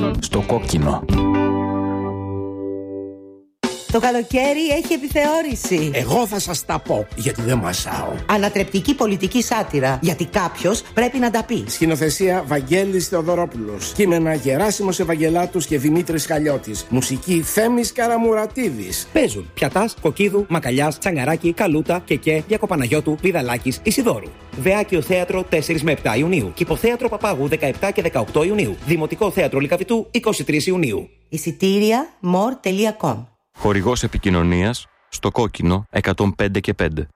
Στο κόκκινο. Το καλοκαίρι έχει επιθεώρηση. Εγώ θα σας τα πω, γιατί δεν μασάω. Ανατρεπτική πολιτική σάτυρα, γιατί κάποιος πρέπει να τα πει. Σκηνοθεσία Βαγγέλης Θεοδωρόπουλος. Κείμενα Γεράσιμος Ευαγγελάτους και Δημήτρης Χαλιώτης. Μουσική Θέμης Καραμουρατίδης. Παίζουν Πιατάς, Κοκκίδου, Μακαλιάς, Τσανγαράκη, Καλούτα, Κεκέ, Διακοπαναγιώτου, Βιδαλάκης, Ισιδώρου. Βεάκιο Θέατρο 4 με 7 Ιουνίου. Κηποθέατρο Παπάγου 17 και 18 Ιουνίου. Δημοτικό Θέατρο Λυκαβητού 23 Ιουνίου. Εισιτήρια more.com. Χορηγός επικοινωνίας στο κόκκινο 105 και 5.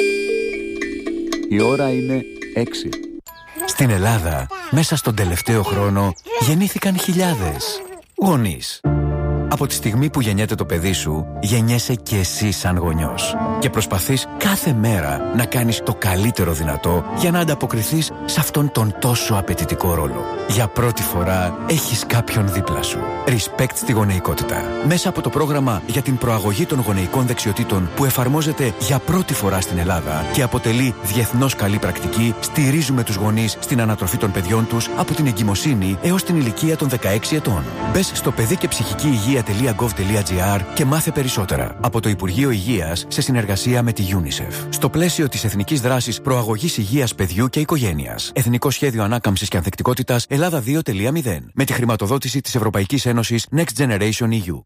Η ώρα είναι 6. Στην Ελλάδα, μέσα στον τελευταίο χρόνο, γεννήθηκαν χιλιάδες γονείς. Από τη στιγμή που γεννιέται το παιδί σου, γεννιέσαι και εσύ σαν γονιός. Και προσπαθείς κάθε μέρα να κάνεις το καλύτερο δυνατό για να ανταποκριθείς σε αυτόν τον τόσο απαιτητικό ρόλο. Για πρώτη φορά έχεις κάποιον δίπλα σου. Respect στη γονεϊκότητα. Μέσα από το πρόγραμμα για την προαγωγή των γονεϊκών δεξιοτήτων που εφαρμόζεται για πρώτη φορά στην Ελλάδα και αποτελεί διεθνώς καλή πρακτική, στηρίζουμε τους γονείς στην ανατροφή των παιδιών τους από την εγκυμοσύνη έως την ηλικία των 16 ετών. Μπες στο παιδικεψυχικηυγεία.gov.gr και μάθε περισσότερα. Από το Υπουργείο Υγείας σε συνεργασία με τη UNICEF. Στο πλαίσιο της Εθνικής Δράσης Προαγωγής Υγείας Παιδιού και Οικογένειας. Εθνικό Σχέδιο Ανάκαμψης και Ανθεκτικότητας Ελλάδα 2.0. Με τη χρηματοδότηση της Ευρωπαϊκής Ένωσης Next Generation EU.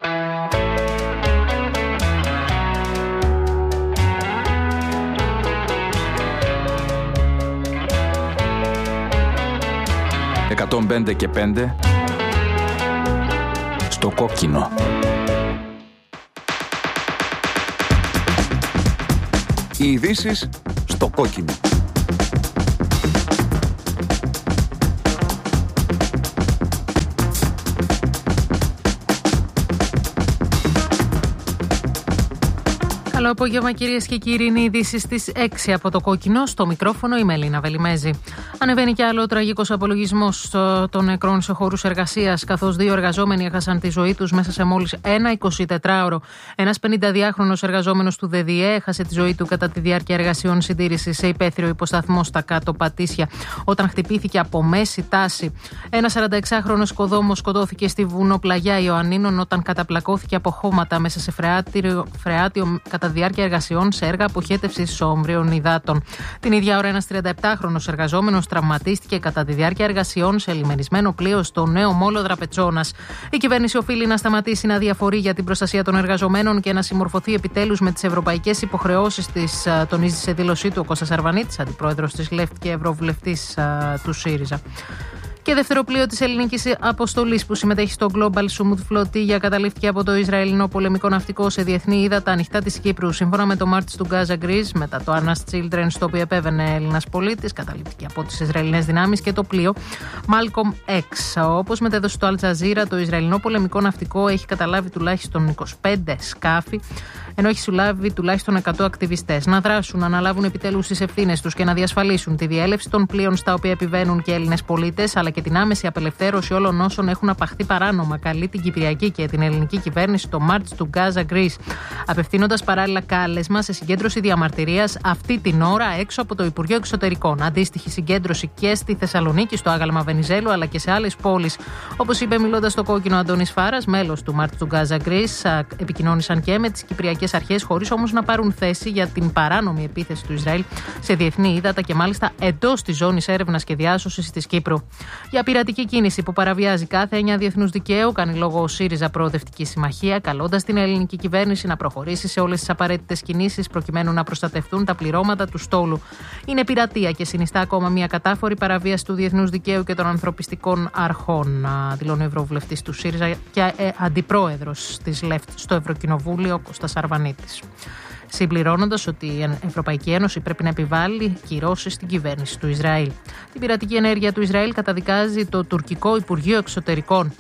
«105 και 5» στο κόκκινο. Οι ειδήσεις στο κόκκινο. Καλό απόγευμα, κυρίες και κύριοι. Είναι οι ειδήσεις στις 6 από το κόκκινο. Στο μικρόφωνο η Μελίνα Βελιμέζη. Ανεβαίνει κι άλλο τραγικός απολογισμός των νεκρών σε χώρους εργασίας, καθώς 2 εργαζόμενοι έχασαν τη ζωή τους μέσα σε μόλις ένα 24ωρο. Ένας 52χρονος εργαζόμενος του ΔΔΕ έχασε τη ζωή του κατά τη διάρκεια εργασιών συντήρησης σε υπαίθριο υποσταθμό στα κάτω Πατήσια, όταν χτυπήθηκε από μέση τάση. Ένας 46χρονος οικοδόμος σκοτώθηκε στη βουνοπλαγιά Ιωαννίνων όταν καταπλακώθηκε από χώματα μέσα σε φρεάτιο κατά τη διάρκεια εργασιών σε έργα αποχέτευσης όμβριων υδάτων. Την ίδια ώρα, ένας 37χρονος εργαζόμενος τραυματίστηκε κατά τη διάρκεια εργασιών σε λιμενισμένο πλοίο στο Νέο Μόλο Δραπετσόνας. Η κυβέρνηση οφείλει να σταματήσει να διαφορεί για την προστασία των εργαζομένων και να συμμορφωθεί επιτέλους με τις ευρωπαϊκές υποχρεώσεις της, τονίζει σε δήλωσή του ο Κώστας Αρβανίτης, αντιπρόεδρος της ΛΕΦΤ και ευρωβουλευτής του ΣΥΡΙΖΑ. Και δεύτερο πλοίο της ελληνικής αποστολής που συμμετέχει στο Global Smooth Flotilla καταλήφθηκε από το Ισραηλινό πολεμικό ναυτικό σε διεθνή ύδατα ανοιχτά της Κύπρου. Σύμφωνα με το March του Gaza Greece, μετά το Anas Children, στο οποίο επέβαινε Έλληνας πολίτης, καταλήφθηκε από τις Ισραηλινές δυνάμεις και το πλοίο Malcolm X. Όπως μετέδωσε το Al Jazeera, το Ισραηλινό πολεμικό ναυτικό έχει καταλάβει τουλάχιστον 25 σκάφη, ενώ έχει συλλάβει τουλάχιστον 100 ακτιβιστές. Να δράσουν, να αναλάβουν επιτέλους τις ευθύνες τους και να διασφαλίσουν τη διέλευση των πλοίων στα οποία επιβαίνουν και Έλληνες πολίτες, αλλά και την άμεση απελευθέρωση όλων όσων έχουν απαχθεί παράνομα, καλεί την Κυπριακή και την ελληνική κυβέρνηση το March του Gaza Greece, απευθύνοντας παράλληλα κάλεσμα σε συγκέντρωση διαμαρτυρίας αυτή την ώρα έξω από το Υπουργείο Εξωτερικών. Αντίστοιχη συγκέντρωση και στη Θεσσαλονίκη, στο Άγαλμα Βενιζέλου, αλλά και σε άλλες πόλεις. Όπως είπε μιλώντας στο κόκκινο Αντώνης Φάρας, μέλος του March του Gaza Greece, επικοινώνησαν και με τις Κυπριακές αρχές, χωρίς όμως να πάρουν θέση για την παράνομη επίθεση του Ισραήλ σε διεθνή ύδατα και μάλιστα εντός της ζώνης έρευνας και διάσωσης της Κύπρου. Για πειρατική κίνηση που παραβιάζει κάθε έννοια διεθνούς δικαίου, κάνει λόγο ο ΣΥΡΙΖΑ Προοδευτική Συμμαχία, καλώντας την ελληνική κυβέρνηση να προχωρήσει σε όλες τις απαραίτητες κινήσεις προκειμένου να προστατευτούν τα πληρώματα του στόλου. Είναι πειρατεία και συνιστά ακόμα μια κατάφορη παραβίαση του διεθνούς δικαίου και των ανθρωπιστικών αρχών, δηλώνει ο ευρωβουλευτής του ΣΥΡΙΖΑ και αντιπρόεδρος της ΛΕΦΤ στο Ευρωκοινοβούλιο, Κώστας Αρβανίτης. Συμπληρώνοντας ότι η Ευρωπαϊκή Ένωση πρέπει να επιβάλλει κυρώσεις στην κυβέρνηση του Ισραήλ. Την πειρατική ενέργεια του Ισραήλ καταδικάζει το τουρκικό Υπουργείο Εξωτερικών.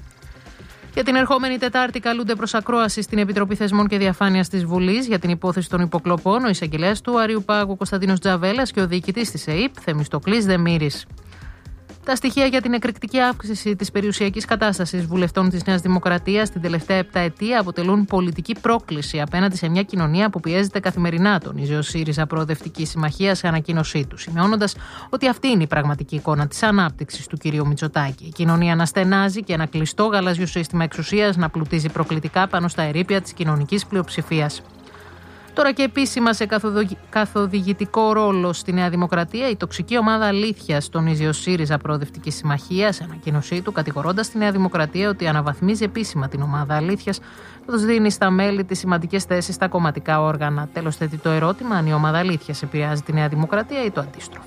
Για την ερχόμενη Τετάρτη καλούνται προς ακρόαση στην Επιτροπή Θεσμών και Διαφάνειας της Βουλής για την υπόθεση των υποκλοπών ο εισαγγελέας του Αριουπάγου Κωνσταντίνος Τζαβέλας και ο διοικητής της ΕΕΠ Θεμιστοκλής Δεμήρης. Τα στοιχεία για την εκρηκτική αύξηση της περιουσιακής κατάστασης βουλευτών της Νέας Δημοκρατίας την τελευταία επταετία αποτελούν πολιτική πρόκληση απέναντι σε μια κοινωνία που πιέζεται καθημερινά, τονίζει ο ΣΥΡΙΖΑ Προοδευτική Συμμαχία σε ανακοίνωσή του, σημειώνοντας ότι αυτή είναι η πραγματική εικόνα της ανάπτυξης του κ. Μητσοτάκη. Η κοινωνία να στενάζει και ένα κλειστό γαλάζιο σύστημα εξουσίας να πλουτίζει προκλητικά πάνω στα ερείπια της κοινωνικής πλειοψηφίας. Τώρα και επίσημα σε καθοδηγητικό ρόλο στη Νέα Δημοκρατία, η τοξική ομάδα αλήθειας, τονίζει ο ΣΥΡΙΖΑ Προοδευτική Συμμαχία σε ανακοίνωσή του, κατηγορώντας τη Νέα Δημοκρατία ότι αναβαθμίζει επίσημα την ομάδα αλήθειας, καθώς δίνει στα μέλη τις σημαντικές θέσεις στα κομματικά όργανα. Τέλος, θέτει το ερώτημα αν η ομάδα αλήθειας επηρεάζει τη Νέα Δημοκρατία ή το αντίστροφο.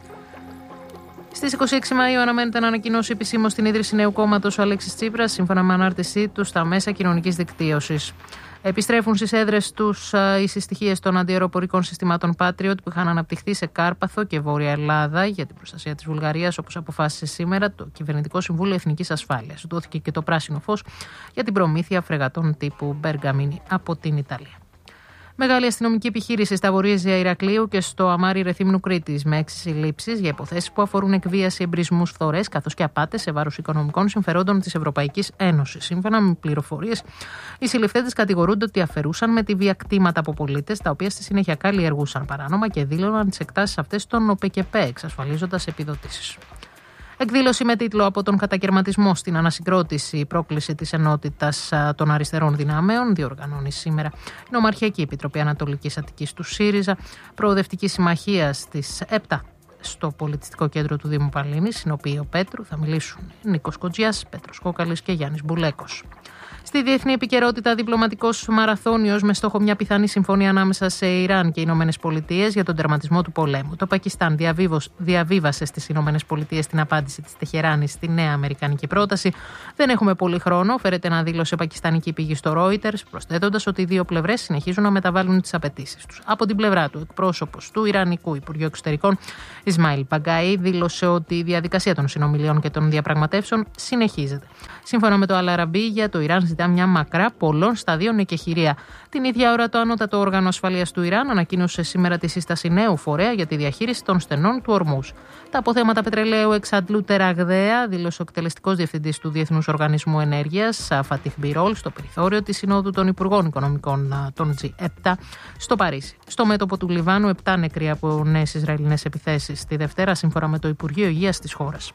Στις 26 Μαΐου αναμένεται να ανακοινώσει επισήμως την ίδρυση νέου κόμματος ο Αλέξης Τσίπρας, σύμφωνα με ανάρτησή του στα μέσα κοινωνικής δικτύωσης. Επιστρέφουν στις έδρες τους οι συστοιχίες των αντιαεροπορικών συστημάτων Patriot που είχαν αναπτυχθεί σε Κάρπαθο και Βόρεια Ελλάδα για την προστασία της Βουλγαρίας, όπως αποφάσισε σήμερα το Κυβερνητικό Συμβούλιο Εθνικής Ασφάλειας. Δόθηκε και το πράσινο φως για την προμήθεια φρεγατών τύπου Μπεργαμίνη από την Ιταλία. Μεγάλη αστυνομική επιχείρηση στα Βορίζια Ηρακλείου και στο Αμάρι Ρεθύμνου Κρήτης, με 6 συλλήψεις για υποθέσεις που αφορούν εκβίαση, εμπρισμούς, φθορές καθώς και απάτες σε βάρος οικονομικών συμφερόντων της Ευρωπαϊκής Ένωσης. Σύμφωνα με πληροφορίες, οι συλληφθέντες κατηγορούνται ότι αφαιρούσαν με τη βία κτήματα από πολίτες, τα οποία στη συνέχεια καλλιεργούσαν παράνομα και δήλωναν τις εκτάσεις αυτές των ΟΠΕΚΕΠΕ, εξασφαλίζοντας επιδοτήσεις. Εκδήλωση με τίτλο «Από τον κατακαιρματισμό στην ανασυγκρότηση, η πρόκληση της ενότητας των αριστερών δυνάμεων» διοργανώνει σήμερα η Νομαρχιακή Επιτροπή Ανατολικής Αττικής του ΣΥΡΙΖΑ, Προοδευτική Συμμαχία στις 7 στο Πολιτιστικό Κέντρο του Δήμου Παλίνης, συνοποιείο Πέτρου. Θα μιλήσουν Νίκος Κοντζιάς, Πέτρος Κόκαλης και Γιάννης Μπουλέκος. Στη διεθνή επικαιρότητα, διπλωματικός μαραθώνιος με στόχο μια πιθανή συμφωνία ανάμεσα σε Ιράν και Ηνωμένες Πολιτείες για τον τερματισμό του πολέμου. Το Πακιστάν διαβίβασε στις Ηνωμένες Πολιτείες την απάντηση της Τεχεράνης στη νέα αμερικανική πρόταση. Δεν έχουμε πολύ χρόνο, φέρεται να δήλωσε πακιστανική πηγή στο Reuters, προσθέτοντας ότι οι δύο πλευρές συνεχίζουν να μεταβάλουν τις απαιτήσεις τους. Από την πλευρά του, εκπρόσωπος του Ιρανικού Υπουργείου Εξωτερικών, Ισμαήλ Μπαγκάι, δήλωσε ότι η διαδικασία των συνομιλιών και των διαπραγματεύσεων συνεχίζεται. Σύμφωνα με το Al Arabiya, το Ιράν ζητά μια μακρά πολλών σταδίων εκεχηρία. Την ίδια ώρα, το Ανώτατο Όργανο Ασφαλείας του Ιράν ανακοίνωσε σήμερα τη σύσταση νέου φορέα για τη διαχείριση των στενών του ορμούς. Τα αποθέματα πετρελαίου εξαντλούνται ραγδαία, δήλωσε ο εκτελεστικός διευθυντής του Διεθνούς Οργανισμού Ενέργειας, Φατίχ Μπιρόλ, στο περιθώριο της Συνόδου των Υπουργών Οικονομικών των G7 στο Παρίσι. Στο μέτωπο του Λιβάνου, 7 νεκροί από νέες Ισραηλινές επιθέσεις τη Δευτέρα, σύμφωνα με το Υπουργείο Υγείας της χώρας.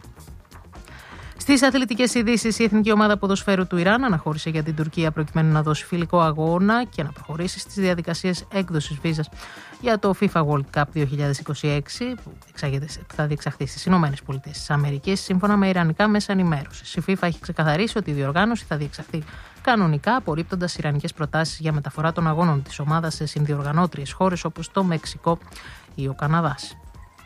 Στις αθλητικές ειδήσεις, η Εθνική Ομάδα Ποδοσφαίρου του Ιράν αναχώρησε για την Τουρκία προκειμένου να δώσει φιλικό αγώνα και να προχωρήσει στις διαδικασίες έκδοσης βίζας για το FIFA World Cup 2026 που θα διεξαχθεί στις ΗΠΑ, σύμφωνα με ιρανικά μέσα ενημέρωσης. Η FIFA έχει ξεκαθαρίσει ότι η διοργάνωση θα διεξαχθεί κανονικά, απορρίπτοντας ιρανικές προτάσεις για μεταφορά των αγώνων της ομάδας σε συνδιοργανώτριες χώρες όπως το Μεξικό ή ο Καναδάς.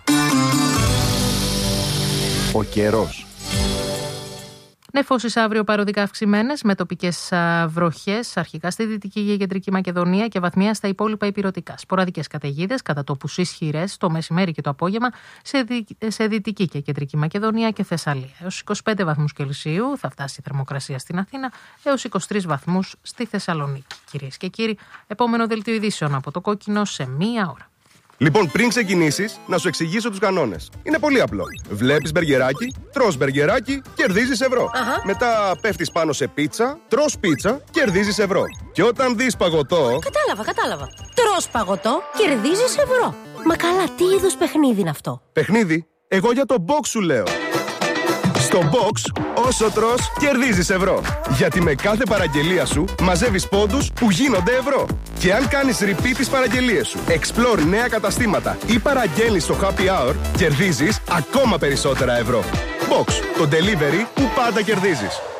Ο καιρός. Νεφώσεις αύριο παροδικά αυξημένες με τοπικές βροχές, αρχικά στη Δυτική και Κεντρική Μακεδονία και βαθμία στα υπόλοιπα ηπειρωτικά. Σποραδικές καταιγίδες, κατά τόπους ισχυρές το μεσημέρι και το απόγευμα σε Δυτική και Κεντρική Μακεδονία και Θεσσαλία. Έως 25 βαθμούς Κελσίου θα φτάσει η θερμοκρασία στην Αθήνα, έως 23 βαθμούς στη Θεσσαλονίκη. Κυρίες και κύριοι, επόμενο δελτίο ειδήσεων από το Κόκκινο σε μία ώρα. Λοιπόν, πριν ξεκινήσεις, να σου εξηγήσω τους κανόνες. Είναι πολύ απλό. Βλέπεις μπεργκεράκι, τρως μπεργκεράκι, κερδίζεις ευρώ. Μετά πέφτεις πάνω σε πίτσα, τρως πίτσα, κερδίζεις ευρώ. Και όταν δεις παγωτό... Κατάλαβα. Τρως παγωτό, κερδίζεις ευρώ. Μα καλά, τι είδους παιχνίδι είναι αυτό? Παιχνίδι? Εγώ για το box σου λέω. Στο box, όσο τρως, κερδίζεις ευρώ. Γιατί με κάθε παραγγελία σου μαζεύεις πόντους που γίνονται ευρώ. Και αν κάνεις repeat τις παραγγελίες σου, explore νέα καταστήματα ή παραγγέλνεις στο happy hour, κερδίζεις ακόμα περισσότερα ευρώ. Box, το delivery που πάντα κερδίζεις.